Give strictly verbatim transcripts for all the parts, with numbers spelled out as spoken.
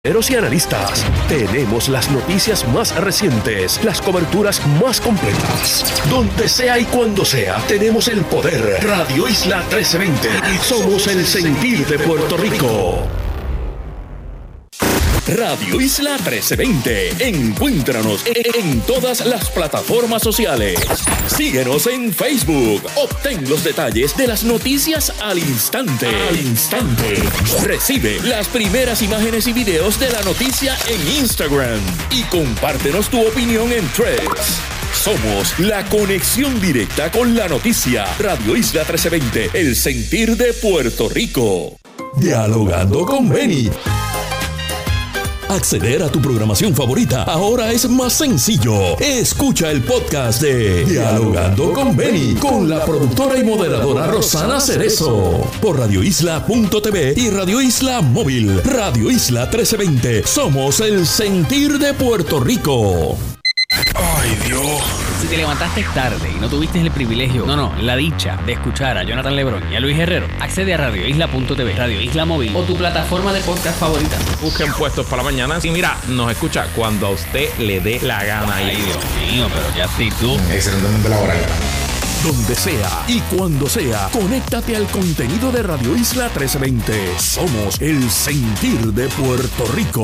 y analistas, tenemos las noticias más recientes, las coberturas más completas. Donde sea y cuando sea, tenemos el poder. Radio Isla trece veinte. Somos el sentir de Puerto Rico. Radio Isla trece veinte. Encuéntranos en todas las plataformas sociales. Síguenos en Facebook. Obtén los detalles de las noticias al instante. Al instante. Recibe las primeras imágenes y videos de la noticia en Instagram. Y compártenos tu opinión en Threads. Somos la conexión directa con la noticia. Radio Isla trece veinte. El sentir de Puerto Rico. Dialogando con Benny. Acceder a tu programación favorita ahora es más sencillo. Escucha el podcast de Dialogando con Benny con la productora y moderadora Rosana Cerezo por radio isla punto t v y Radio Isla Móvil. Radio Isla trece veinte. Somos el sentir de Puerto Rico. Ay, Dios. Si te levantaste tarde y no tuviste el privilegio, no, no, la dicha de escuchar a Jonathan Lebrón y a Luis Herrero, accede a radio isla punto t v, Radio Isla Móvil o tu plataforma de podcast favorita. Busquen Puestos para la Mañana y mira, nos escucha cuando a usted le dé la gana. Ay, Dios mío, pero ya sí tú. Excelentemente laboral. Donde sea y cuando sea, conéctate al contenido de Radio Isla trece veinte. Somos el sentir de Puerto Rico.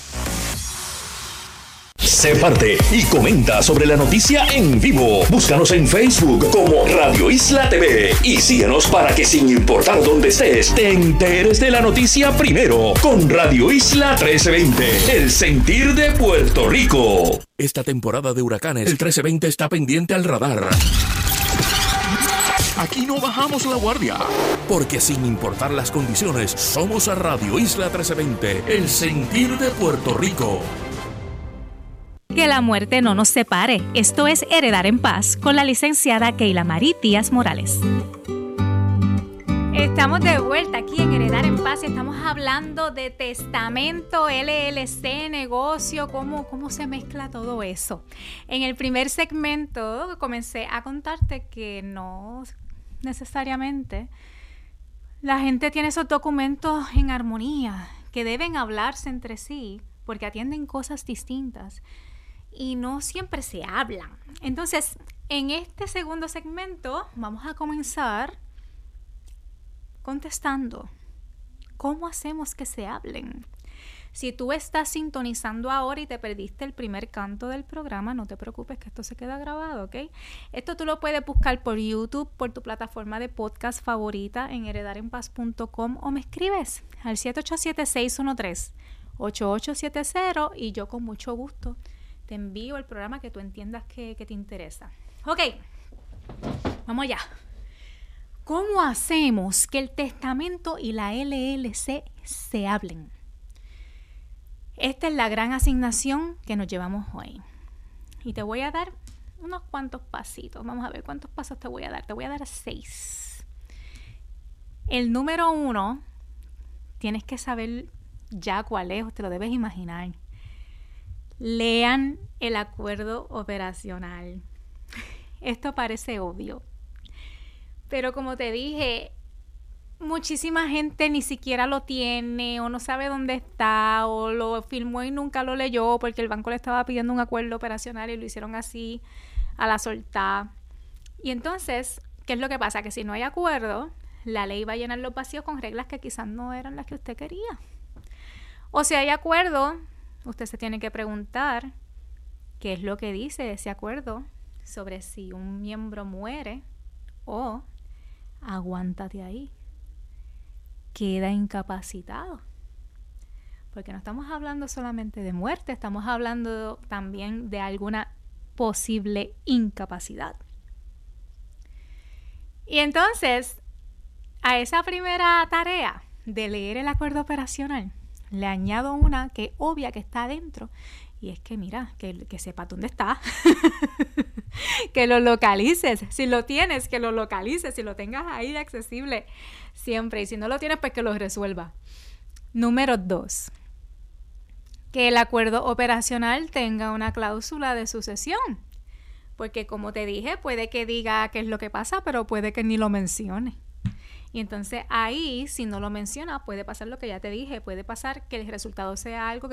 Sé parte y comenta sobre la noticia en vivo. Búscanos en Facebook como Radio Isla T V y síguenos para que sin importar dónde estés, te enteres de la noticia primero con Radio Isla trece veinte, el sentir de Puerto Rico. Esta temporada de huracanes, el trece veinte está pendiente al radar. Aquí no bajamos la guardia, porque sin importar las condiciones, somos a Radio Isla trece veinte, el sentir de Puerto Rico. Que la muerte no nos separe. Esto es Heredar en Paz con la licenciada Keila Marí Díaz Morales. Estamos de vuelta aquí en Heredar en Paz y estamos hablando de testamento, L L C, negocio, cómo, cómo se mezcla todo eso. En el primer segmento comencé a contarte que no necesariamente la gente tiene esos documentos en armonía, que deben hablarse entre sí porque atienden cosas distintas. Y no siempre se hablan. Entonces, en este segundo segmento vamos a comenzar contestando. ¿Cómo hacemos que se hablen? Si tú estás sintonizando ahora y te perdiste el primer canto del programa, no te preocupes que esto se queda grabado, ¿ok? Esto tú lo puedes buscar por YouTube, por tu plataforma de podcast favorita en heredar en paz punto com o me escribes al siete ocho siete, seis uno tres, ocho ocho siete cero y yo con mucho gusto te envío el programa que tú entiendas que, que te interesa. Ok, vamos allá. ¿Cómo hacemos que el testamento y la L L C se hablen? Esta es la gran asignación que nos llevamos hoy. Y te voy a dar unos cuantos pasitos. Vamos a ver cuántos pasos te voy a dar. Te voy a dar seis. El número uno, tienes que saber ya cuál es, o te lo debes imaginar. Lean el acuerdo operacional. Esto parece obvio, pero como te dije, muchísima gente ni siquiera lo tiene o no sabe dónde está o lo firmó y nunca lo leyó porque el banco le estaba pidiendo un acuerdo operacional y lo hicieron así a la soltada. Y entonces, ¿qué es lo que pasa? Que si no hay acuerdo, la ley va a llenar los vacíos con reglas que quizás no eran las que usted quería. O si hay acuerdo, usted se tiene que preguntar qué es lo que dice ese acuerdo sobre si un miembro muere o, aguántate ahí, queda incapacitado. Porque no estamos hablando solamente de muerte, estamos hablando también de alguna posible incapacidad. Y entonces, a esa primera tarea de leer el acuerdo operacional, le añado una que es obvia que está adentro. Y es que, mira, que, que sepa dónde está. Que lo localices. Si lo tienes, que lo localices. Si lo tengas ahí accesible siempre. Y si no lo tienes, pues que lo resuelva. Número dos. Que el acuerdo operacional tenga una cláusula de sucesión. Porque como te dije, puede que diga qué es lo que pasa, pero puede que ni lo mencione. Y entonces ahí, si no lo menciona, puede pasar lo que ya te dije, puede pasar que el resultado sea algo que